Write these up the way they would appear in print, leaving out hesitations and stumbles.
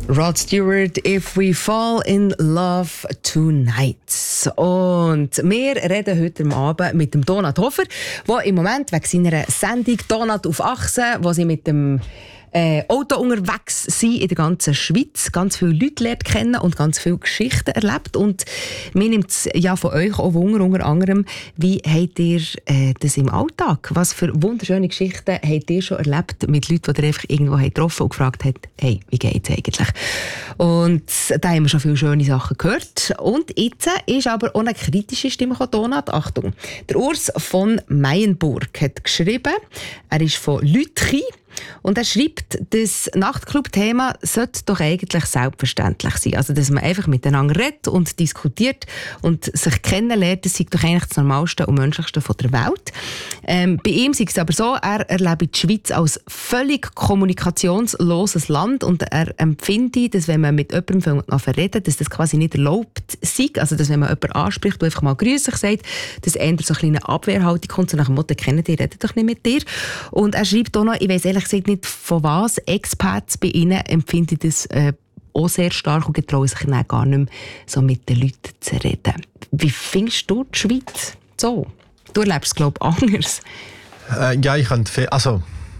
Rod Stewart, If We Fall in Love Tonight. Und wir reden heute Abend mit dem Donat Hofer, der im Moment wegen seiner Sendung «Donat auf Achse», wo sie mit dem Auto unterwegs sind in der ganzen Schweiz, ganz viele Leute lernt kennen und ganz viele Geschichten erlebt. Und mir nimmt es ja von euch auch Wunder, unter anderem, wie habt ihr das im Alltag? Was für wunderschöne Geschichten habt ihr schon erlebt mit Leuten, die ihr einfach irgendwo getroffen und gefragt habt, hey, wie geht's eigentlich? Und da haben wir schon viele schöne Sachen gehört. Und jetzt ist aber auch eine kritische Stimme gekommen, Donat. Achtung, der Urs von Meyenburg hat geschrieben, er ist von Lütchi. Und er schreibt, das Nachtclub-Thema sollte doch eigentlich selbstverständlich sein. Also, dass man einfach miteinander redet und diskutiert und sich kennenlernt, das ist doch eigentlich das Normalste und Menschlichste von der Welt. Bei ihm ist es aber so, er erlebt die Schweiz als völlig kommunikationsloses Land und er empfindet, dass wenn man mit jemandem redet, dass das quasi nicht erlaubt sei. Also, dass wenn man jemanden anspricht und einfach mal «Grüß dich» sagt, dass eher so eine kleine Abwehrhaltung kommt, so nach dem Motto, kennen die, redet doch nicht mit dir. Und er schreibt auch noch, ich weiss ehrlich gesagt nicht, von was Experts bei ihnen empfinden das auch sehr stark und getrauen sich dann gar nicht mehr so mit den Leuten zu reden. Wie findest du die Schweiz so? Du erlebst es, glaube ich, anders. Ja, ich kann viel, also...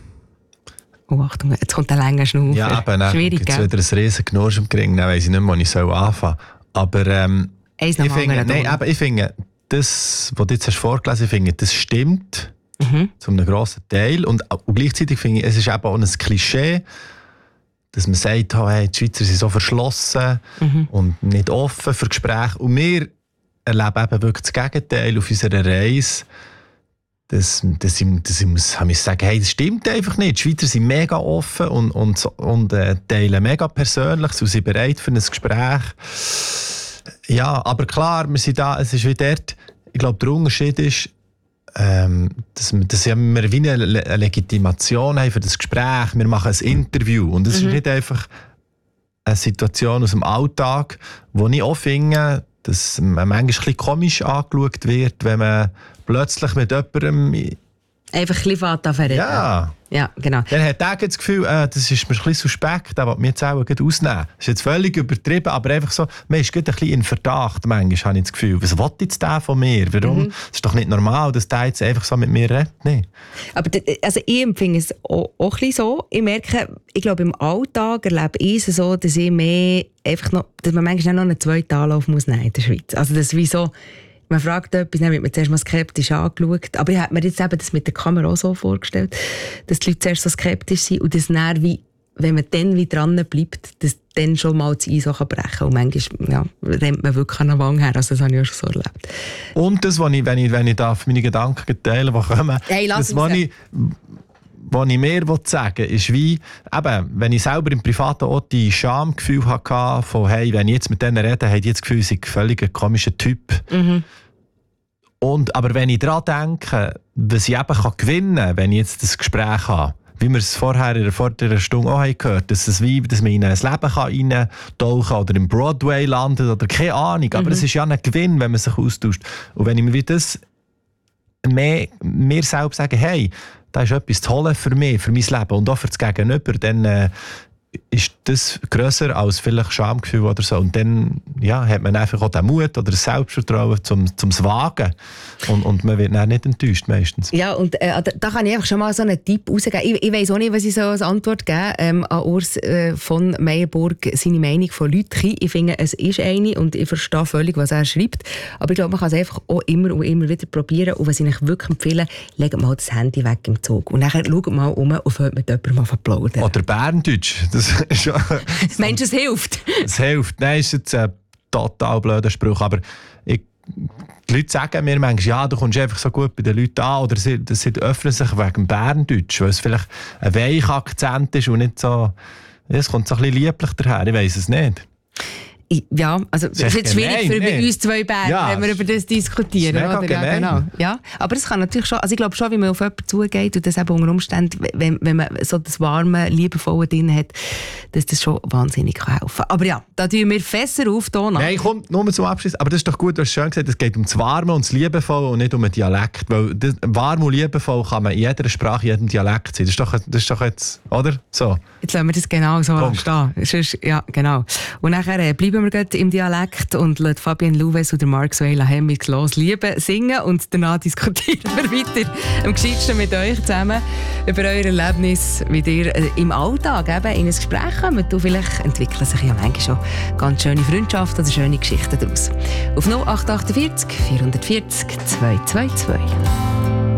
Oh, Achtung, jetzt kommt der lange Schnaufer. Ja, aber schwierig, jetzt wieder ein riesen Knursch im Gring, dann weiss ich nicht mehr, wo ich anfangen soll. Aber ich finde, das, was du jetzt hast vorgelesen, ich finde, das stimmt. Zu einem grossen Teil. Und gleichzeitig finde ich, es ist eben auch ein Klischee, dass man sagt, oh, hey, die Schweizer sind so verschlossen und nicht offen für Gespräche. Und wir erleben eben wirklich das Gegenteil auf unserer Reise. Dass ich muss sagen, hey, das stimmt einfach nicht. Die Schweizer sind mega offen und teilen mega persönlich, sie sind bereit für ein Gespräch. Ja, aber klar, wir sind da, es ist wie dort, ich glaube, der Unterschied ist, dass wir wie eine Legitimation haben für das Gespräch. Wir machen ein Interview. Und es ist nicht einfach eine Situation aus dem Alltag, wo ich auch finde, dass man manchmal ein bisschen komisch angeschaut wird, wenn man plötzlich mit jemandem... Einfach ein bisschen reden. Ja, genau. Dann hat er das Gefühl, das ist mir ein bisschen suspekt, das will mir jetzt auch ausnehmen. Das ist jetzt völlig übertrieben, aber einfach so, man ist ein bisschen in Verdacht, manchmal habe ich das Gefühl. Was will jetzt der von mir? Warum? Das ist doch nicht normal, dass der jetzt einfach so mit mir redet. Nee. Aber also ich empfinde es auch ein bisschen so. Ich merke, ich glaube, im Alltag erlebe ich es so, dass ich mehr einfach noch, dass man manchmal noch einen zweiten Anlauf muss nehmen in der Schweiz. Also das ist wie so, man fragt etwas, dann wird man zuerst mal skeptisch angeschaut. Aber ich habe mir jetzt eben das mit der Kamera auch so vorgestellt, dass die Leute zuerst so skeptisch sind und das dann, wie, wenn man dann wie dran bleibt, dass dann schon mal das Eis brechen kann. Und manchmal rennt man wirklich an der Wange her. Also das habe ich auch schon so erlebt. Und das, wenn ich darf, meine Gedanken teilen, die kommen, hey, was ich mehr sagen will, ist wie, eben, wenn ich selber im Privaten auch die Schamgefühl hatte, von hey, wenn ich jetzt mit denen rede, habe ich jetzt das Gefühl, ich sei völlig ein komischer Typ. Aber wenn ich daran denke, was ich eben gewinnen kann, wenn ich jetzt das Gespräch habe, wie wir es vorher vor der Stunde auch gehört haben, dass man in ein Leben reintauchen kann oder im Broadway landet oder keine Ahnung, aber es ist ja ein Gewinn, wenn man sich austauscht. Und wenn ich mir das mir selbst sage, hey, das ist etwas zu holen für mich, für mein Leben und auch für das Gegenüber, dann ist das grösser als vielleicht Schamgefühl oder so. Und dann hat man einfach auch den Mut oder das Selbstvertrauen zum Wagen. Und man wird dann nicht enttäuscht meistens. Ja, und da kann ich einfach schon mal so einen Tipp rausgeben. Ich weiss auch nicht, was ich so als Antwort geben an Urs von Meyenburg, seine Meinung von Lütchi. Ich finde, es ist eine und ich verstehe völlig, was er schreibt. Aber ich glaube, man kann es einfach auch immer und immer wieder probieren. Und was ich euch wirklich empfehle, legt mal das Handy weg im Zug. Und dann schaut mal um und hört mit jemandem auf plaudern. Oder Berndeutsch. Meinst du, es hilft? Es hilft. Nein, ist jetzt ein total blöder Spruch. Aber die Leute sagen mir manchmal, ja, du kommst einfach so gut bei den Leuten an. Oder sie öffnen sich wegen Berndeutsch, weil es vielleicht ein weicher Akzent ist und nicht so... Es kommt so ein bisschen lieblich daher, ich weiss es nicht. Ja, also es ist schwierig für uns zwei Bärchen, wenn wir über das diskutieren. Oder? Ja, genau. Ja, aber es kann natürlich schon, also ich glaube schon, wie man auf jemanden zugeht und das eben unter Umständen, wenn man so das warme, liebevolle drin hat, dass das schon wahnsinnig helfen kann. Aber ja, da tun wir Fässer auf, Donat. Nein, komm, nur zum Abschluss. Aber das ist doch gut, du hast schön gesagt, es geht um das Warme und das Liebevolle und nicht um den Dialekt. Weil das warm und liebevoll kann man in jeder Sprache, in jedem Dialekt sein. Das ist doch jetzt, oder? So. Jetzt lassen wir das genau so stehen. Ja, genau. Und nachher bleiben wir gerade im Dialekt und lassen Fabienne Louves oder Mark Suela Hemmings «Los Liebe» singen und danach diskutieren wir weiter am gescheitsten mit euch zusammen über euer Erlebnis, wie ihr im Alltag eben in ein Gespräch kommt. Und vielleicht entwickeln sich ja manchmal schon ganz schöne Freundschaften oder schöne Geschichten daraus. Auf 0848 440 222.